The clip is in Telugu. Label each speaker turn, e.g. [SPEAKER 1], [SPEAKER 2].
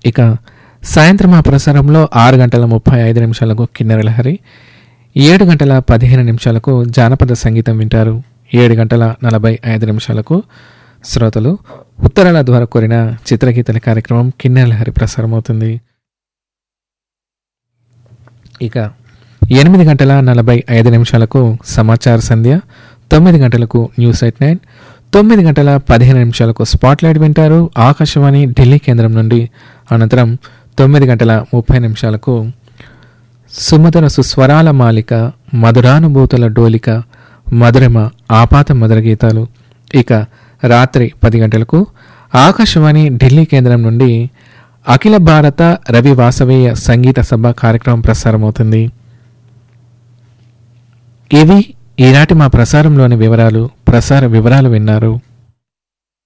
[SPEAKER 1] ఇక సాయంత్రం ఆ ప్రసారంలో 6:35 కిన్నెర లహరి, 7:15 జానపద సంగీతం వింటారు. 7:45 శ్రోతలు ఉత్తరాల ద్వారా కోరిన చిత్రగీతల కార్యక్రమం కిన్నెర లహరి ప్రసారమవుతుంది. ఇక 8:45 సమాచార సంధ్య, 9 గంటలకు న్యూస్ ఎట్ 9, 9:15 స్పాట్లైట్ వింటారు ఆకాశవాణి ఢిల్లీ కేంద్రం నుండి. అనంతరం 9:30 సుమధుర సుస్వరాల మాలిక, మధురానుభూతుల డోలిక, మధురిమ ఆపాత మధుర గీతాలు. ఇక రాత్రి 10 గంటలకు ఆకాశవాణి ఢిల్లీ కేంద్రం నుండి అఖిల భారత రవి వాసవీయ సంగీత సభ కార్యక్రమం ప్రసారమవుతుంది. ఇవి ఈనాటి మా ప్రసారంలోని వివరాలు. ప్రసార వివరాలు విన్నారు.